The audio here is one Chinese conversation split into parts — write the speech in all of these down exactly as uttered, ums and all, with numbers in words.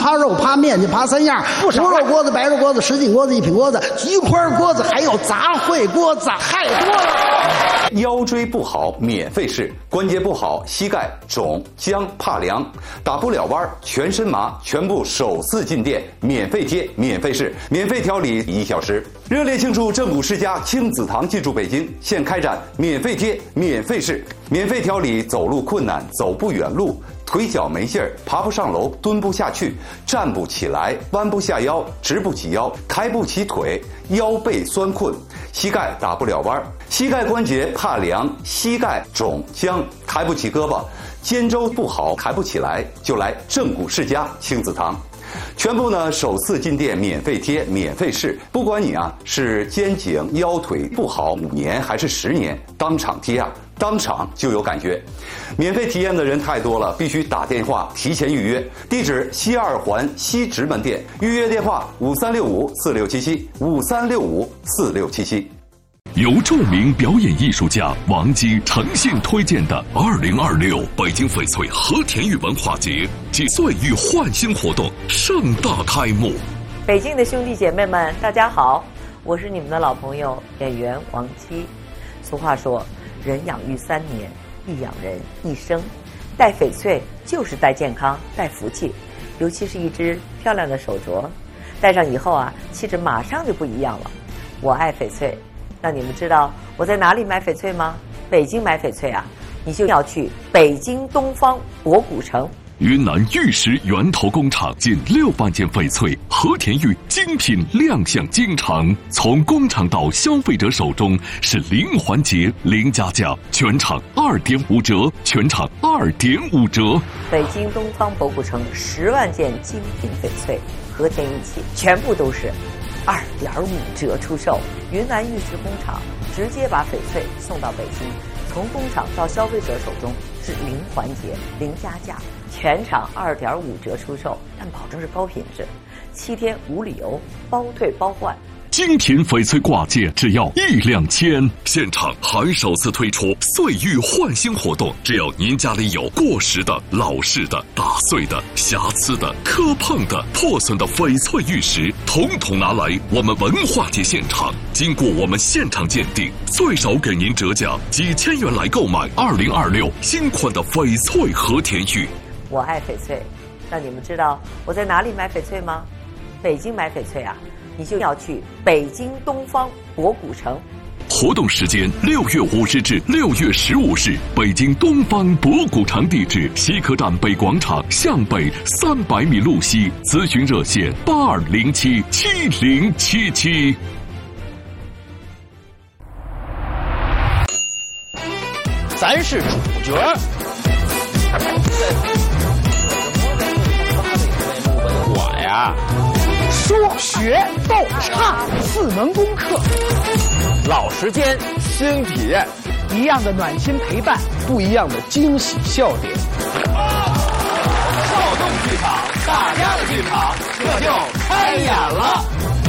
扒肉、扒面筋、扒三样，不少。猪肉锅子、白肉锅子、什锦锅子、一品锅子、菊花锅子，还有杂烩锅子，太多了。 腰椎不好，免费试；关节不好，膝盖肿、僵、怕凉，打不了弯，全身麻，全部首次进店，免费贴，免费试，免费调理一小时。热烈庆祝正骨世家亲子堂进驻北京，现开展免费贴、免费试、免费调理走路困难、走不远路、腿脚没劲儿、爬不上楼、蹲不下去、站不起来、弯不下腰、直不起腰、抬不起腿、腰背酸困、膝盖打不了弯、膝盖关节怕凉、膝盖肿僵、抬不起胳膊、肩周不好抬不起来，就来正骨世家亲子堂。全部呢首次进店免费贴免费试，不管你啊是肩颈腰腿不好五年还是十年，当场贴啊当场就有感觉。免费体验的人太多了，必须打电话提前预约。地址西二环西直门店，预约电话五三六五四六七七五三六五四六七七。 由著名表演艺术家王姬诚信推荐的二零二六北京翡翠和田玉文化节暨岁玉焕新活动盛大开幕。 北京的兄弟姐妹们，大家好，我是你们的老朋友演员王姬。俗话说，人养育三年，亦养人一生。戴翡翠就是戴健康，戴福气，尤其是一只漂亮的手镯，戴上以后啊，气质马上就不一样了。我爱翡翠。那你们知道我在哪里买翡翠吗？北京买翡翠啊，你就要去北京东方博古城。 云南玉石源头工厂近六万件翡翠和田玉精品亮相京城，从工厂到消费者手中是零环节、零加价，全场二点五折，全场二点五折。 北京东方博古城十万件精品翡翠和田玉器，全部都是二点五折出售。云南玉石工厂直接把翡翠送到北京，从工厂到消费者手中是零环节、零加价，全场二点五折出售，但保证是高品质，七天无理由，包退包换。 精品翡翠挂件只要一两千，现场还首次推出岁玉焕新活动，只要您家里有过时的、老式的、打碎的、瑕疵的、磕碰的、破损的翡翠玉石，统统拿来我们文化节现场，经过我们现场鉴定，最少给您折价几千元来购买二零二六新款的翡翠和田玉。 我爱翡翠，那你们知道我在哪里买翡翠吗？北京买翡翠啊，你就要去北京东方博古城。 活动时间六月五日至六月十五日，北京东方博古城，地址西客站北广场向北三百米路西，咨询热线八二零七七零七七。 咱是主角。我呀，说学逗唱四门功课，老时间新体验，一样的暖心陪伴，不一样的惊喜笑点。少动剧场，大家的剧场，这就开演了。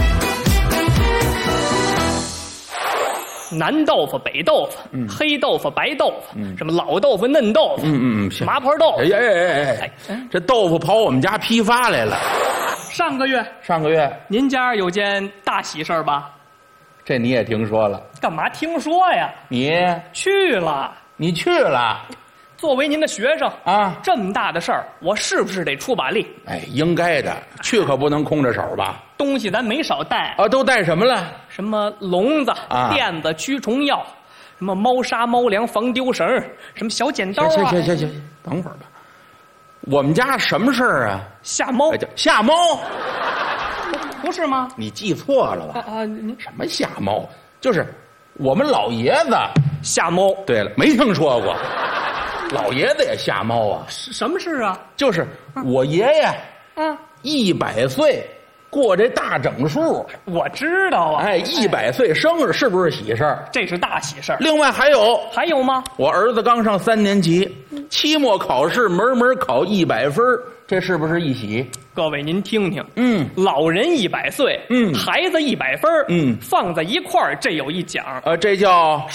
南豆腐、北豆腐、嗯、黑豆腐、白豆腐、嗯，什么老豆腐、嫩豆腐， 嗯嗯， 麻婆豆腐。 哎哎哎哎，这豆腐跑我们家批发来了。 上个月， 上个月， 您家有件大喜事儿吧？ 这你也听说了？ 干嘛听说呀？ 你去了？ 你去了？ 作为您的学生啊， 这么大的事儿，我是不是得出把力？ 哎，应该的，去可不能空着手吧？ 东西咱没少带啊，都带什么了？ 什么笼子、 啊、 垫子、驱虫药，什么猫砂、猫粮、防丢绳，什么小剪刀啊。 行行行行，等会儿吧。我们家什么事儿啊？ 下猫。 哎、下猫？ 不是吗？ 你记错了吧？ 啊啊！你什么下猫？就是我们老爷子下猫。 对了，没听说过。老爷子也下猫啊？ 什么事啊？ 就是我爷爷， 嗯， 一百岁过这大整数。 我知道啊。 哎，一百岁生日是不是喜事儿？ 这是大喜事儿。 另外还有， 还有吗？ 我儿子刚上三年级，期末考试门门考一百分，这是不是一喜？ 各位您听听， 嗯， 老人一百岁， 嗯， 孩子一百分， 嗯， 放在一块儿，这有一奖。 呃，这叫